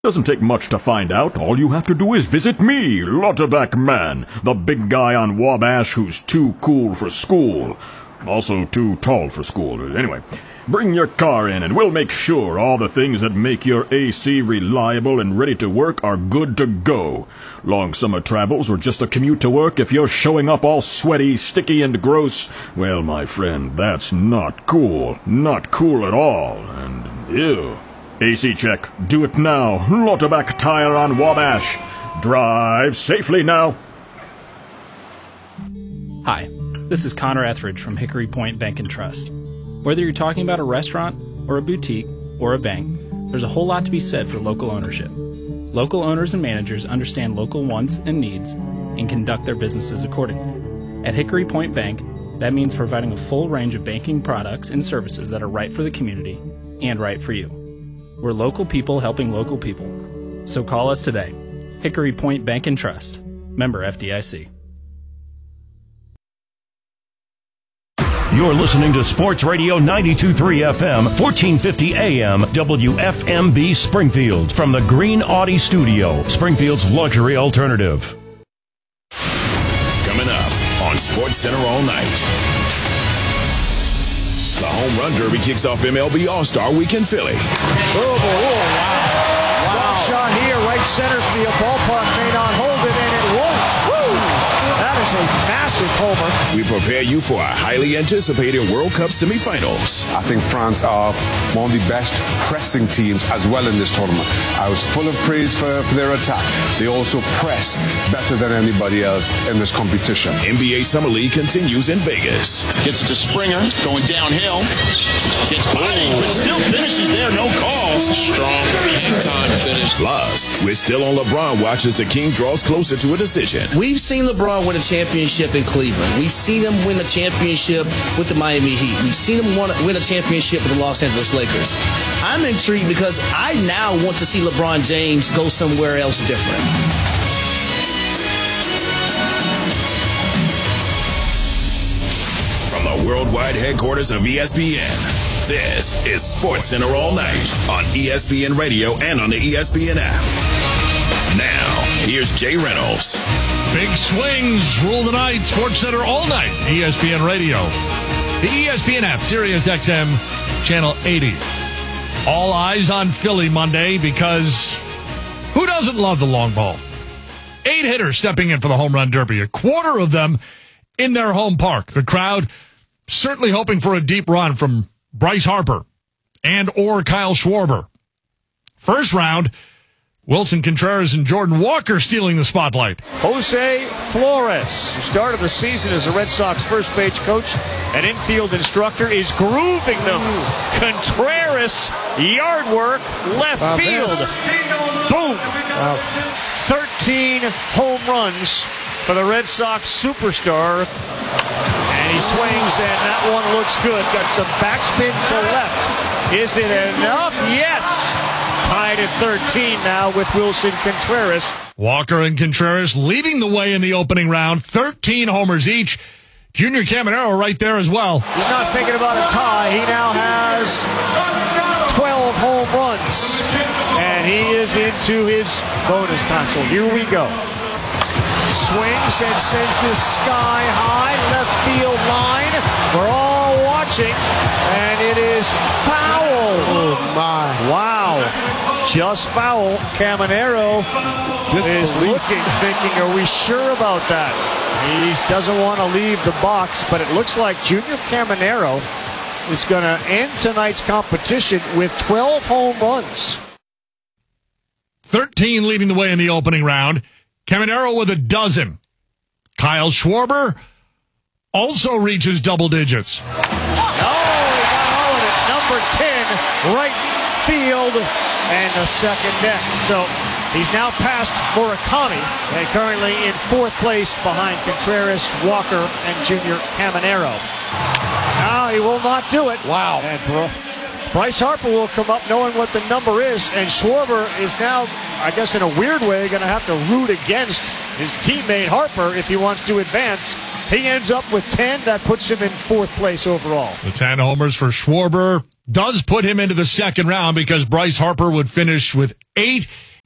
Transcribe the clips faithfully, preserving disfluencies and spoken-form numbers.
Doesn't take much to find out. All you have to do is visit me, Lauterbach Man, the big guy on Wabash who's too cool for school. Also too tall for school. Anyway, bring your car in and we'll make sure all the things that make your A C reliable and ready to work are good to go. Long summer travels or just a commute to work, if you're showing up all sweaty, sticky, and gross, well, my friend, that's not cool. Not cool at all. And ew. A C check. Do it now. Lauterbach Tire on Wabash. Drive safely now. Hi, this is Connor Etheridge from Hickory Point Bank and Trust. Whether you're talking about a restaurant or a boutique or a bank, there's a whole lot to be said for local ownership. Local owners and managers understand local wants and needs and conduct their businesses accordingly. At Hickory Point Bank, that means providing a full range of banking products and services that are right for the community and right for you. We're local people helping local people. So call us today. Hickory Point Bank and Trust. Member F D I C. You're listening to Sports Radio ninety-two point three F M, fourteen fifty A M, W F M B Springfield. From the Green Audi Studio, Springfield's luxury alternative. Coming up on Sports Center all night. The Home Run Derby kicks off M L B All-Star Week in Philly. Oh, wow. Wow. Long shot here, right center field. Ballpark may not hold it, and it won't. Woo! That is a massive homer. We prepare you for our highly anticipated World Cup semifinals. I think France are one of the best pressing teams as well in this tournament. I was full of praise for, for their attack. They also press better than anybody else in this competition. N B A Summer League continues in Vegas. Gets it to Springer, going downhill. Gets body, but still finishes there, no calls. Strong hang-time finish. Plus, we're still on LeBron watch as the King draws closer to a decision. We've seen LeBron win a championship in Cleveland. We've seen him win a championship with the Miami Heat. We've seen him win a championship with the Los Angeles Lakers. I'm intrigued because I now want to see LeBron James go somewhere else different. From the worldwide headquarters of E S P N, this is Sports Center All Night on E S P N Radio and on the E S P N app. Now, here's Jay Reynolds. Big swings rule the night. Sports Center all night. E S P N Radio. The E S P N app, Sirius X M, Channel eighty. All eyes on Philly Monday because who doesn't love the long ball? Eight hitters stepping in for the Home Run Derby. A quarter of them in their home park. The crowd certainly hoping for a deep run from Bryce Harper and or Kyle Schwarber. First round, Wilson Contreras and Jordan Walker stealing the spotlight. Jose Flores, who started the season as a Red Sox first base coach and infield instructor, is grooving them. Contreras, yard work, left wow, field. Boom. Wow. thirteen home runs for the Red Sox superstar. And he swings, and that one looks good. Got some backspin to left. Is it enough? Yes. Tied at thirteen now with Wilson Contreras. Walker and Contreras leading the way in the opening round. thirteen homers each. Junior Caminero right there as well. He's not thinking about a tie. He now has twelve home runs. And he is into his bonus time. So here we go. Swings and sends this sky high left field line. We're all watching, and it is foul. Oh my! Wow, just foul. Caminero is looking, thinking, "Are we sure about that?" He doesn't want to leave the box, but it looks like Junior Caminero is going to end tonight's competition with twelve home runs. thirteen leading the way in the opening round. Caminero with a dozen. Kyle Schwarber also reaches double digits. Oh, he got all of it. Number ten, right field, and the second deck. So he's now past Murakami and currently in fourth place behind Contreras, Walker, and Junior Caminero. Now he will not do it. Wow. And bro, Bryce Harper will come up knowing what the number is, and Schwarber is now, I guess in a weird way, going to have to root against his teammate Harper if he wants to advance. He ends up with ten. That puts him in fourth place overall. The ten homers for Schwarber does put him into the second round because Bryce Harper would finish with eight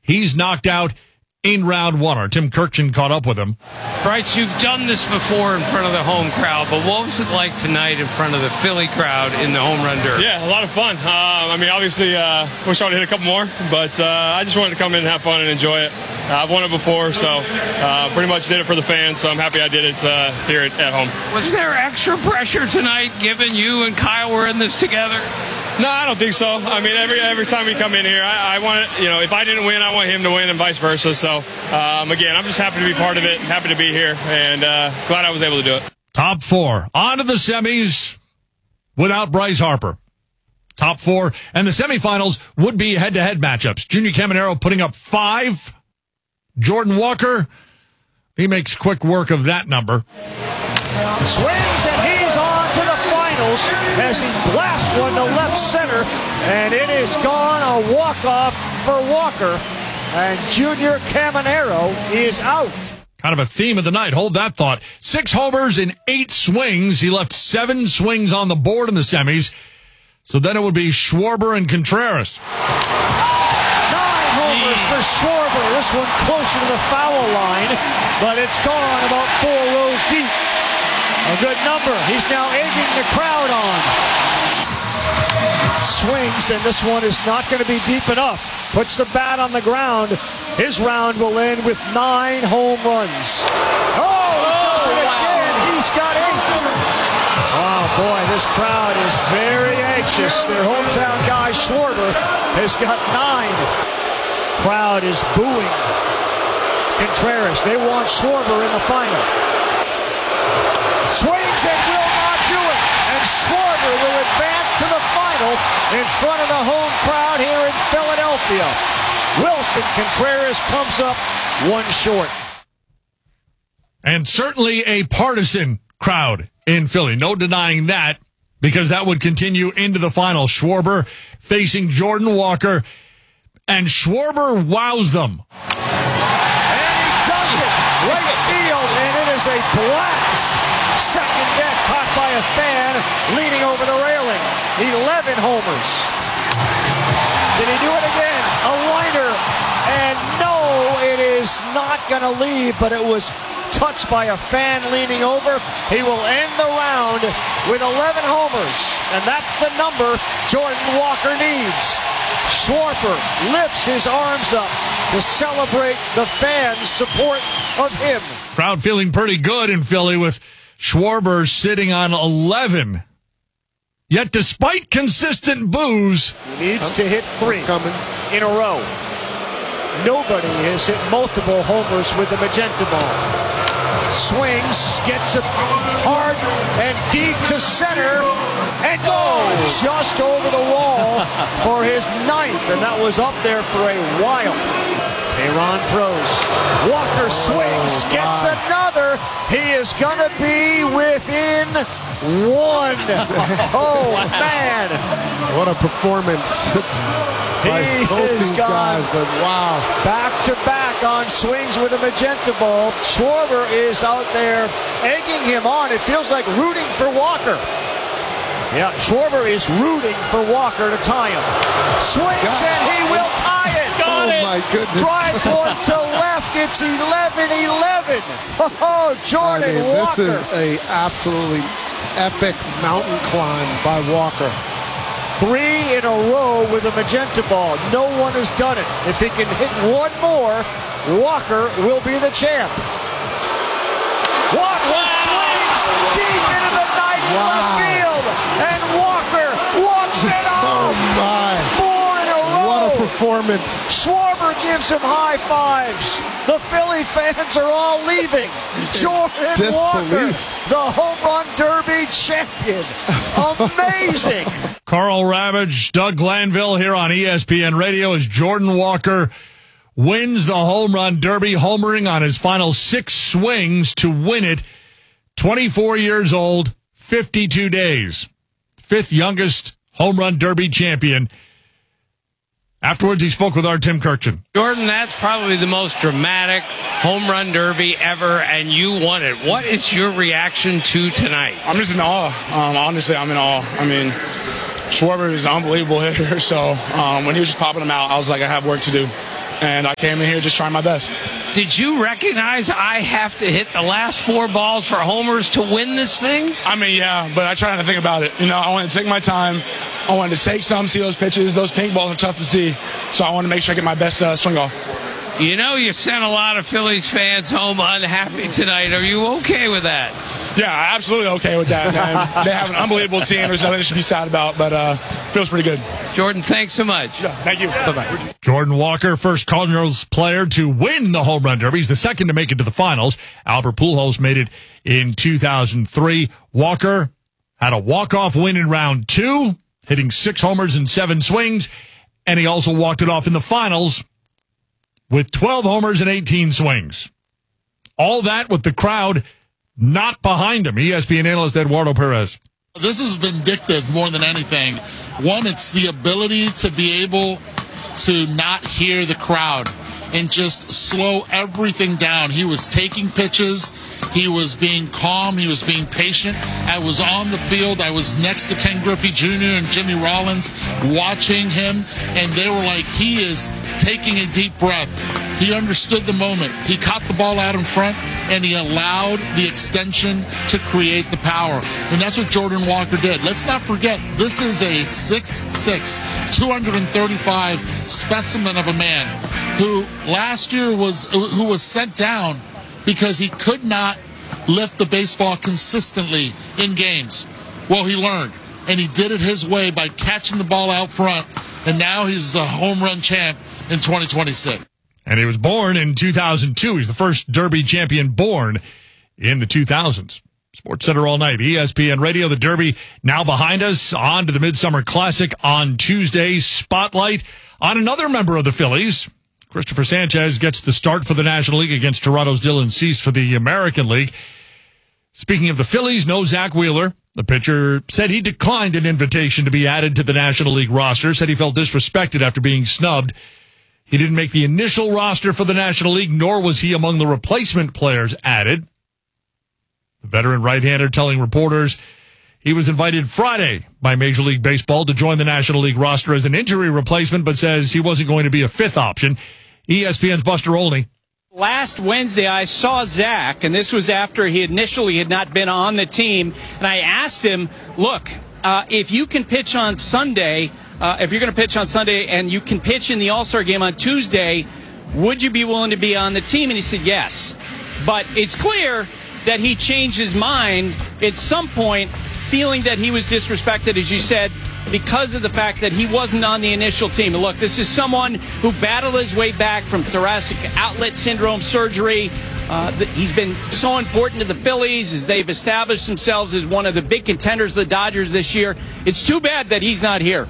He's knocked out in round one. Our Tim Kirkchin caught up with him. Bryce, you've done this before in front of the home crowd, but what was it like tonight in front of the Philly crowd in the home run derby? Yeah, a lot of fun. Uh, I mean, obviously, uh, wish I would hit a couple more, but uh, I just wanted to come in and have fun and enjoy it. Uh, I've won it before, so uh, pretty much did it for the fans, so I'm happy I did it uh, here at, at home. Was there extra pressure tonight, given you and Kyle were in this together? No, I don't think so. I mean, every every time we come in here, I, I want it, you know, if I didn't win, I want him to win and vice versa. So, um, again, I'm just happy to be part of it, happy to be here, and uh, glad I was able to do it. Top four. On to the semis without Bryce Harper. Top four. And the semifinals would be head-to-head matchups. Junior Caminero putting up five. Jordan Walker, he makes quick work of that number. Swings, and he's on to the finals as he blasts one to left center, and it is gone, a walk-off for Walker, and Junior Caminero is out. Kind of a theme of the night. Hold that thought. Six homers in eight swings. He left seven swings on the board in the semis. So then it would be Schwarber and Contreras. Nine homers for Schwarber. This one closer to the foul line, but it's gone about four rows deep. A good number. He's now egging the crowd on. Swings, and this one is not going to be deep enough. Puts the bat on the ground. His round will end with nine home runs. Oh, he does it again. He's got eight. Oh, boy, this crowd is very anxious. Their hometown guy, Schwarber, has got nine. Crowd is booing Contreras. They want Schwarber in the final. Swings and will not do it. And Schwarber will advance to the final in front of the home crowd here in Philadelphia. Wilson Contreras comes up one short. And certainly a partisan crowd in Philly. No denying that, because that would continue into the final. Schwarber facing Jordan Walker, and Schwarber wows them. And he does it. Right field, and it is a blast. Second deck caught by a fan leaning over the railing. eleven homers. Did he do it again? A liner. And no, it is not going to leave, but it was touched by a fan leaning over. He will end the round with eleven homers. And that's the number Jordan Walker needs. Schwarber lifts his arms up to celebrate the fans' support of him. Crowd feeling pretty good in Philly with Schwarber sitting on eleven. Yet despite consistent boos, he needs to hit three in a row. Nobody has hit multiple homers with the magenta ball. Swings, gets it hard and deep to center, and goes just over the wall for his ninth, and that was up there for a while. Tehran throws. Walker swings, gets another. He is going to be within one. Oh, man. What a performance by he both is these gone guys, but wow. Back to back on swings with a magenta ball. Schwarber is out there egging him on. It feels like rooting for Walker. Yeah, Schwarber is rooting for Walker to tie him. Swings and he will tie it. Got oh it. My goodness. Drives one to left. It's eleven eleven. Oh, Jordan I mean, Walker. This is a absolutely epic mountain climb by Walker. Three in a row with a magenta ball. No one has done it. If he can hit one more, Walker will be the champ. Walker wow. swings deep into the night in wow. left field, and Walker walks it off. Oh my! Four in a row. What a performance! Schwarber gives him high fives. The Philly fans are all leaving. Jordan Walker, the home run derby champion. Amazing. Carl Ravage, Doug Glanville here on E S P N Radio as Jordan Walker wins the home run derby, homering on his final six swings to win it. twenty-four years old, fifty-two days. Fifth youngest home run derby champion. Afterwards, he spoke with our Tim Kirkchin. Jordan, that's probably the most dramatic home run derby ever, and you won it. What is your reaction to tonight? I'm just in awe. Um, honestly, I'm in awe. I mean, Schwarber is an unbelievable hitter, so um, when he was just popping them out, I was like, I have work to do. and I came in here just trying my best. Did you recognize I have to hit the last four balls for homers to win this thing? I mean, yeah, but I try not to think about it. You know, I wanted to take my time. I wanted to take some, see those pitches. Those pink balls are tough to see, so I want to make sure I get my best uh, swing off. You know you sent a lot of Phillies fans home unhappy tonight. Are you okay with that? Yeah, absolutely okay with that, man. They have an unbelievable team. There's nothing to be sad about, but uh, feels pretty good. Jordan, thanks so much. Yeah, thank you. Bye-bye. Jordan Walker, first Cardinals player to win the Home Run Derby. He's the second to make it to the finals. Albert Pujols made it in two thousand three. Walker had a walk-off win in round two, hitting six homers and seven swings, and he also walked it off in the finals with twelve homers and eighteen swings. All that with the crowd not behind him. E S P N analyst Eduardo Perez. This is vindictive more than anything. One, it's the ability to be able to not hear the crowd and just slow everything down. He was taking pitches. He was being calm. He was being patient. I was on the field. I was next to Ken Griffey Junior and Jimmy Rollins watching him, and they were like, he is taking a deep breath. He understood the moment. He caught the ball out in front, and he allowed the extension to create the power. And that's what Jordan Walker did. Let's not forget, this is a six six, two thirty-five specimen of a man who last year was who was sent down because he could not lift the baseball consistently in games. Well, he learned, and he did it his way by catching the ball out front, and now he's the home run champ in twenty twenty-six. And he was born in two thousand two. He's the first Derby champion born in the two thousands. Sports Center all night. E S P N Radio, the Derby now behind us. On to the Midsummer Classic on Tuesday. Spotlight on another member of the Phillies. Christopher Sanchez gets the start for the National League against Toronto's Dylan Cease for the American League. Speaking of the Phillies, no Zach Wheeler. The pitcher said he declined an invitation to be added to the National League roster, said he felt disrespected after being snubbed. He didn't make the initial roster for the National League, nor was he among the replacement players added. The veteran right-hander telling reporters he was invited Friday by Major League Baseball to join the National League roster as an injury replacement, but says he wasn't going to be a fifth option. E S P N's Buster Olney. Last Wednesday, I saw Zach, and this was after he initially had not been on the team, and I asked him, look, uh, if you can pitch on Sunday, uh, if you're going to pitch on Sunday and you can pitch in the All-Star game on Tuesday, would you be willing to be on the team? And he said yes. But it's clear that he changed his mind at some point, feeling that he was disrespected, as you said, because of the fact that he wasn't on the initial team. And look, this is someone who battled his way back from thoracic outlet syndrome surgery. Uh, the, he's been so important to the Phillies as they've established themselves as one of the big contenders of the Dodgers this year. It's too bad that he's not here.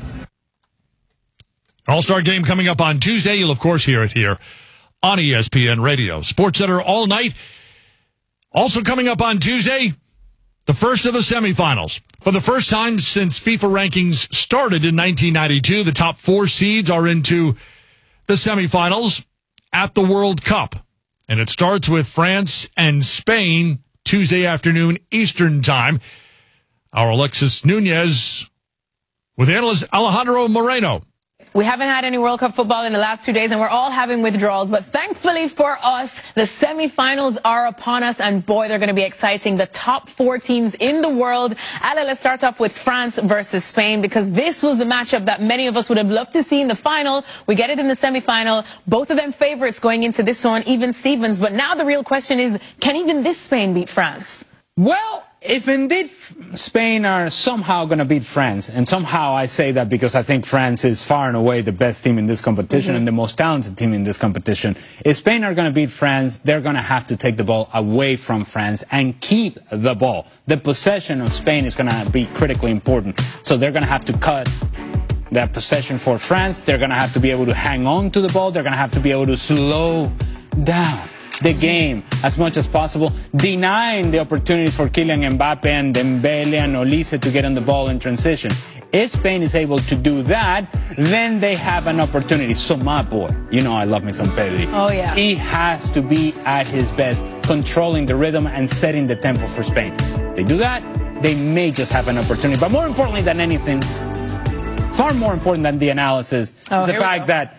All-Star game coming up on Tuesday. You'll, of course, hear it here on E S P N Radio. Sports Center all night. Also coming up on Tuesday, the first of the semifinals. For the first time since FIFA rankings started in nineteen ninety-two, the top four seeds are into the semifinals at the World Cup. And it starts with France and Spain Tuesday afternoon Eastern Time. Our Alexis Nunez with analyst Alejandro Moreno. We haven't had any World Cup football in the last two days, and we're all having withdrawals. But thankfully for us, the semifinals are upon us, and boy, they're going to be exciting. The top four teams in the world. Ale, let's start off with France versus Spain, because this was the matchup that many of us would have loved to see in the final. We get it in the semifinal. Both of them favorites going into this one, even Stevens. But now the real question is, can even this Spain beat France? Well, if indeed Spain are somehow going to beat France, and somehow I say that because I think France is far and away the best team in this competition mm-hmm. and the most talented team in this competition. If Spain are going to beat France, they're going to have to take the ball away from France and keep the ball. The possession of Spain is going to be critically important. So they're going to have to cut that possession for France. They're going to have to be able to hang on to the ball. They're going to have to be able to slow down the game as much as possible, denying the opportunities for Kylian Mbappe and Dembele and Olise to get on the ball in transition. If Spain is able to do that, then they have an opportunity. So my boy, you know I love me some Pedri. Oh yeah. He has to be at his best, controlling the rhythm and setting the tempo for Spain. They do that, they may just have an opportunity. But more importantly than anything, far more important than the analysis, oh, is the fact that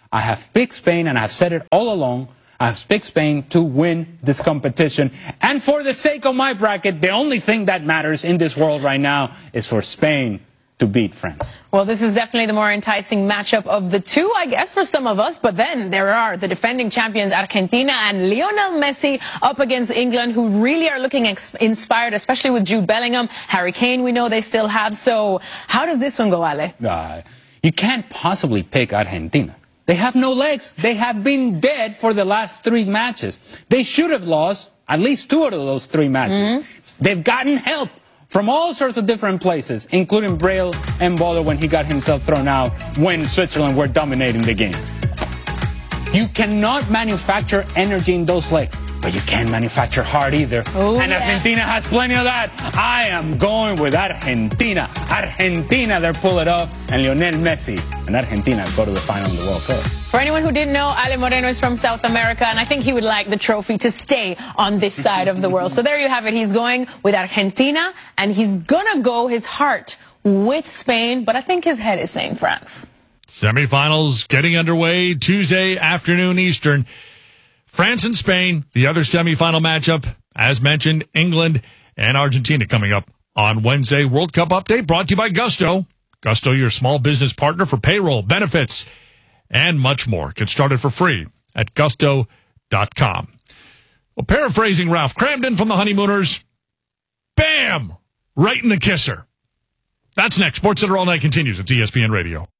I have picked Spain, and I've said it all along. I have picked Spain to win this competition. And for the sake of my bracket, the only thing that matters in this world right now is for Spain to beat France. Well, this is definitely the more enticing matchup of the two, I guess, for some of us. But then there are the defending champions Argentina and Lionel Messi up against England, who really are looking ex- inspired, especially with Jude Bellingham. Harry Kane, we know they still have. So how does this one go, Ale? Uh, you can't possibly pick Argentina. They have no legs. They have been dead for the last three matches. They should have lost at least two out of those three matches. Mm-hmm. They've gotten help from all sorts of different places, including Braille and Boller when he got himself thrown out when Switzerland were dominating the game. You cannot manufacture energy in those legs, but you can't manufacture heart either. Oh, and yeah. Argentina has plenty of that. I am going with Argentina. Argentina, they're pull it off, and Lionel Messi and Argentina go to the final of the World Cup. For anyone who didn't know, Ale Moreno is from South America, and I think he would like the trophy to stay on this side of the world. So there you have it. He's going with Argentina, and he's gonna go his heart with Spain, but I think his head is saying France. Semifinals getting underway Tuesday afternoon Eastern. France and Spain, the other semifinal matchup, as mentioned, England and Argentina coming up on Wednesday. World Cup update brought to you by Gusto. Gusto, your small business partner for payroll, benefits, and much more. Get started for free at gusto dot com. Well, paraphrasing Ralph Cramden from the Honeymooners, bam! Right in the kisser. That's next. SportsCenter All Night continues at E S P N Radio.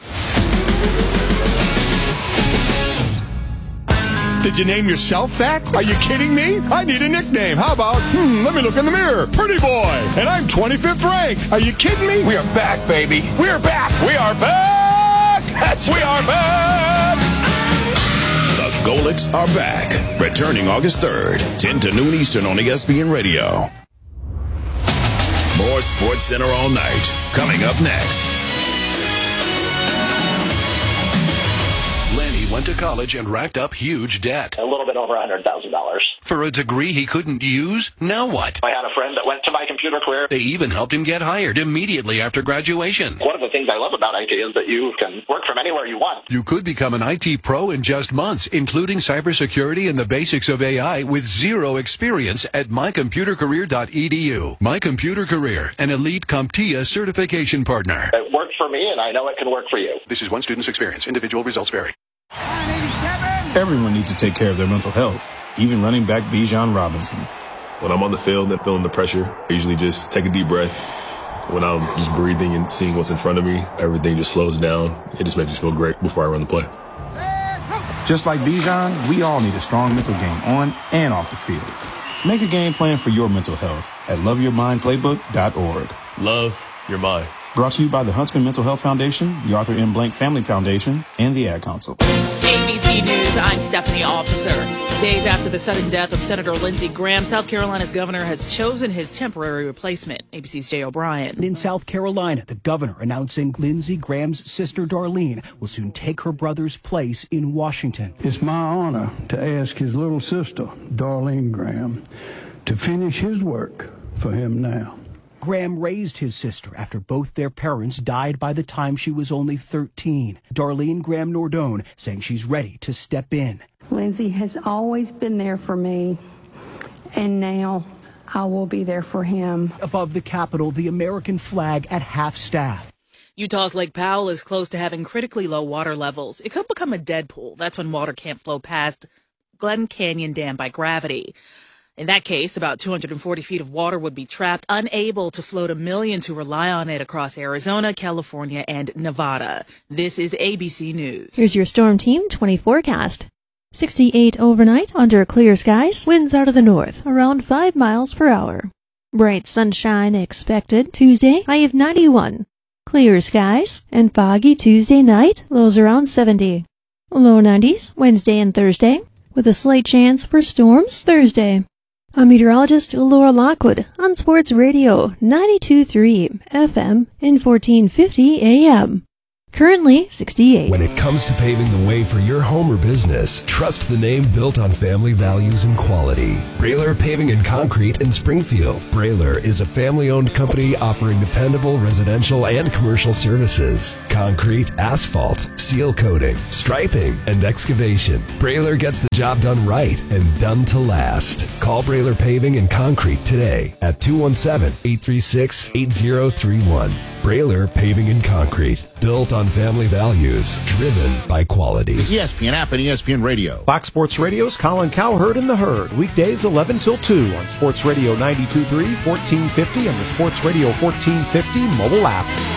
Did you name yourself that? Are you kidding me? I need a nickname. How about, hmm, let me look in the mirror. Pretty boy. And I'm twenty-fifth ranked. Are you kidding me? We are back, baby. We are back. We are back. That's we are back. The Golics are back. Returning August third, ten to noon Eastern on E S P N Radio. More SportsCenter All Night coming up next. Went to college and racked up huge debt. A little bit over one hundred thousand dollars. For a degree he couldn't use? Now what? I had a friend that went to My Computer Career. They even helped him get hired immediately after graduation. One of the things I love about I T is that you can work from anywhere you want. You could become an I T pro in just months, including cybersecurity and the basics of A I with zero experience at my computer career dot e d u. My Computer Career, an elite CompTIA certification partner. It worked for me, and I know it can work for you. This is one student's experience. Individual results vary. Everyone needs to take care of their mental health, even running back Bijan Robinson. When I'm on the field and feeling the pressure, I usually just take a deep breath. When I'm just breathing and seeing what's in front of me, everything just slows down. It just makes me feel great before I run the play. Just like Bijan, we all need a strong mental game on and off the field. Make a game plan for your mental health at love your mind playbook dot org. Love your mind. Brought to you by the Huntsman Mental Health Foundation, the Arthur M. Blank Family Foundation, and the Ad Council. A B C News, I'm Stephanie Officer. Days after the sudden death of Senator Lindsey Graham, South Carolina's governor has chosen his temporary replacement. A B C's Jay O'Brien. In South Carolina, the governor announcing Lindsey Graham's sister Darlene will soon take her brother's place in Washington. It's my honor to ask his little sister, Darlene Graham, to finish his work for him now. Graham raised his sister after both their parents died by the time she was only thirteen. Darlene Graham Nordone saying she's ready to step in. Lindsey has always been there for me, and now I will be there for him. Above the Capitol, the American flag at half-staff. Utah's Lake Powell is close to having critically low water levels. It could become a dead pool. That's when water can't flow past Glen Canyon Dam by gravity. In that case, about two hundred forty feet of water would be trapped, unable to flow to millions who rely on it across Arizona, California, and Nevada. This is A B C News. Here's your Storm Team twenty forecast. sixty-eight overnight under clear skies. Winds out of the north, around five miles per hour. Bright sunshine expected. Tuesday, high of ninety-one. Clear skies and foggy Tuesday night, lows around seventy. Low nineties Wednesday and Thursday, with a slight chance for storms Thursday. I'm meteorologist Laura Lockwood on Sports Radio ninety-two point three F M and fourteen fifty A M. Currently sixty-eight. When it comes to paving the way for your home or business, trust the name built on family values and quality. Brailer Paving and Concrete in Springfield. Brailer is a family-owned company offering dependable residential and commercial services. Concrete, asphalt, seal coating, striping, and excavation. Brailer gets the job done right and done to last. Call Brailer Paving and Concrete today at two one seven, eight three six, eight zero three one. Brailer Paving and Concrete. Built on family values, driven by quality. E S P N app and E S P N Radio. Fox Sports Radio's Colin Cowherd and the Herd. Weekdays eleven till two on Sports Radio ninety-two point three, fourteen fifty, and the Sports Radio fourteen fifty mobile app.